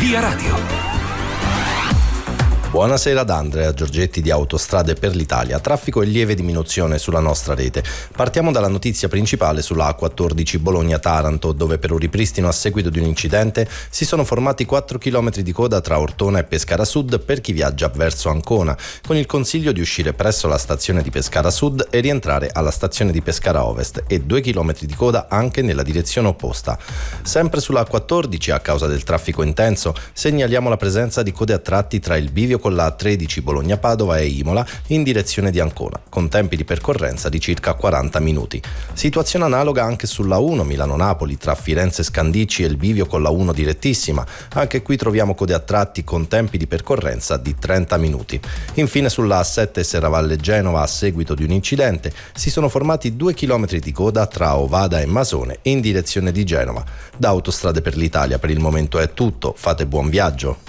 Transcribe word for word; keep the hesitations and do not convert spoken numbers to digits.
Via Radio. Buonasera da Andrea Giorgetti di Autostrade per l'Italia. Traffico e lieve diminuzione sulla nostra rete. Partiamo dalla notizia principale sulla A quattordici Bologna-Taranto, dove per un ripristino a seguito di un incidente si sono formati quattro chilometri di coda tra Ortona e Pescara Sud per chi viaggia verso Ancona, con il consiglio di uscire presso la stazione di Pescara Sud e rientrare alla stazione di Pescara Ovest, e due chilometri di coda anche nella direzione opposta. Sempre sulla A quattordici, a causa del traffico intenso, segnaliamo la presenza di code a tratti tra il bivio con la A tredici Bologna-Padova e Imola in direzione di Ancona, con tempi di percorrenza di circa quaranta minuti. Situazione analoga anche sulla uno Milano-Napoli tra Firenze Scandicci e il bivio con la uno direttissima. Anche qui troviamo code a tratti con tempi di percorrenza di trenta minuti. Infine sulla A sette Serravalle-Genova, a seguito di un incidente, si sono formati due chilometri di coda tra Ovada e Masone in direzione di Genova. Da Autostrade per l'Italia per il momento è tutto, fate buon viaggio.